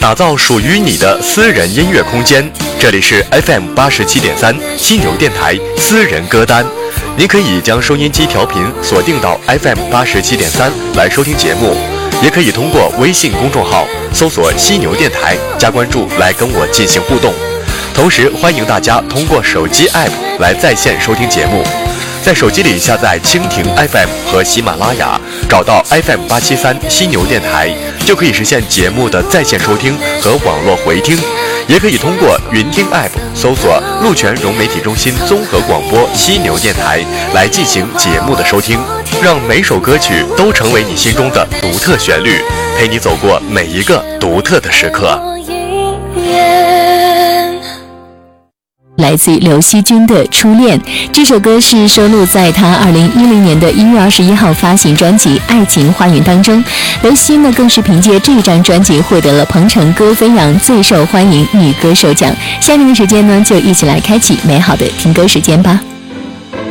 打造属于你的私人音乐空间。这里是 FM87.3犀牛电台私人歌单，您可以将收音机调频锁定到 FM87.3来收听节目，也可以通过微信公众号搜索犀牛电台加关注来跟我进行互动。同时欢迎大家通过手机 App 来在线收听节目，在手机里下载蜻蜓 FM 和喜马拉雅，找到 FM873犀牛电台，就可以实现节目的在线收听和网络回听。也可以通过云听 App 搜索鹿泉融媒体中心综合广播犀牛电台来进行节目的收听，让每首歌曲都成为你心中的独特旋律，陪你走过每一个独特的时刻。 来自刘惜君的《初恋》，这首歌是收录在他2010年的1月21号发行专辑《爱情花园》当中。刘惜呢更是凭借这张专辑获得了鹏城歌飞扬最受欢迎女歌手奖。下面的时间呢，就一起来开启美好的听歌时间吧。